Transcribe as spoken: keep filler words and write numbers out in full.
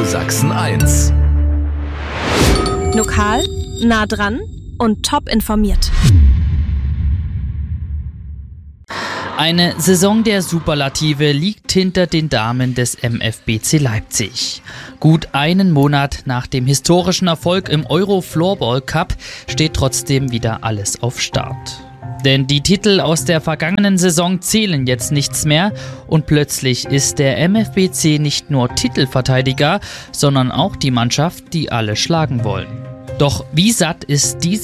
Sachsen eins. Lokal, nah dran und top informiert. Eine Saison der Superlative liegt hinter den Damen des M F B C Leipzig. Gut einen Monat nach dem historischen Erfolg im Euro Floorball Cup steht trotzdem wieder alles auf Start. Denn die Titel aus der vergangenen Saison zählen jetzt nichts mehr und plötzlich ist der M F B C nicht nur Titelverteidiger, sondern auch die Mannschaft, die alle schlagen wollen. Doch wie satt ist diese